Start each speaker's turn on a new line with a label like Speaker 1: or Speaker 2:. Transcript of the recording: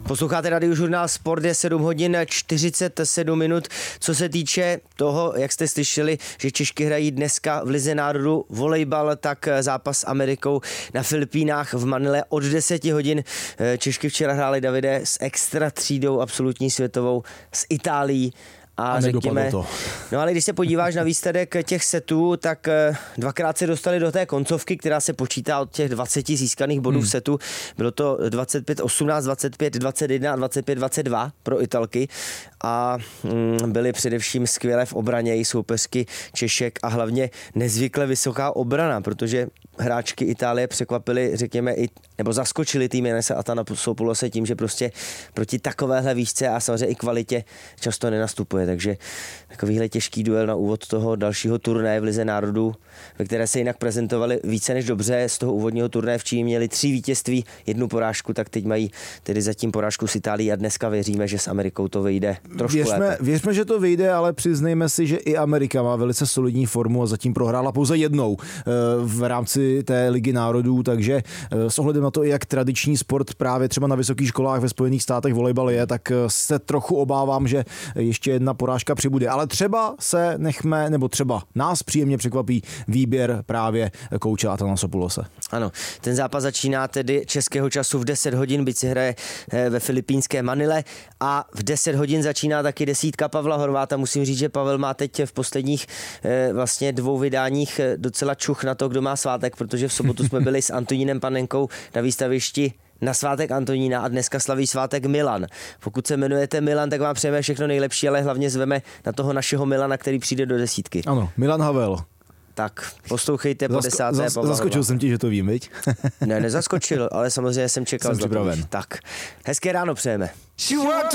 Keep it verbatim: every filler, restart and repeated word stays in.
Speaker 1: Posloucháte Radiožurnál Sport, je sedm hodin čtyřicet sedm minut. Co se týče toho, jak jste slyšeli, že Češky hrají dneska v Lize národů volejbal, tak zápas s Amerikou na Filipínách v Manile od deseti hodin. Češky včera hráli, Davide, s extra třídou absolutní světovou s Itálií. A,
Speaker 2: a
Speaker 1: řekněme,
Speaker 2: to.
Speaker 1: No ale když se podíváš na výsledek těch setů, tak dvakrát se dostali do té koncovky, která se počítá od těch dvaceti získaných bodů hmm. v setu. Bylo to dvacet pět osmnáct, dvacet pět dvacet jedna a dvacet pět dvacet dva pro Italky a mm, byly především skvělé v obraně i soupeřky Češek a hlavně nezvykle vysoká obrana, protože hráčky Itálie překvapily, řekněme, i, nebo zaskočili tým Janese Atanasopulose tím, že prostě proti takovéhle výšce a samozřejmě i kvalitě často nenastupuje. Takže takovýhle těžký duel na úvod toho dalšího turnaje v Lize národů, ve které se jinak prezentovali více než dobře. Z toho úvodního turnaje v Číně měli tři vítězství, jednu porážku, tak teď mají tedy zatím porážku s Itálií a dneska věříme, že s Amerikou to vyjde trošku
Speaker 2: věřme,
Speaker 1: lépe.
Speaker 2: Věřme, že to vyjde, ale přiznejme si, že i Amerika má velice solidní formu a zatím prohrála pouze jednou v rámci té Ligy národů, takže s ohledem na to, jak tradiční sport právě třeba na vysokých školách ve Spojených státech volejbal je, tak se trochu obávám, že ještě jedna porážka přibude. Ale třeba se nechme, nebo třeba nás příjemně překvapí výběr právě kouče Atanasopulose.
Speaker 1: Ano, ten zápas začíná tedy českého času v deset hodin, byť se hraje ve filipínské Manile a v deset hodin začíná taky desítka Pavla Horváta. Musím říct, že Pavel má teď v posledních vlastně dvou vydáních docela čuch na to, kdo má svátek, protože v sobotu jsme byli s Antonínem Panenkou na výstavišti na svátek Antonína a dneska slaví svátek Milan. Pokud se jmenujete Milan, tak vám přejeme všechno nejlepší, ale hlavně zveme na toho našeho Milana, který přijde do desítky.
Speaker 2: Ano, Milan Havel.
Speaker 1: Tak, poslouchejte po
Speaker 2: Zasko-
Speaker 1: desáté.
Speaker 2: Zas, zaskočil jsem ti, že to vím, viď?
Speaker 1: Ne, nezaskočil, ale samozřejmě jsem čekal.
Speaker 2: Jsem připraven.
Speaker 1: Tak, hezké ráno přejeme.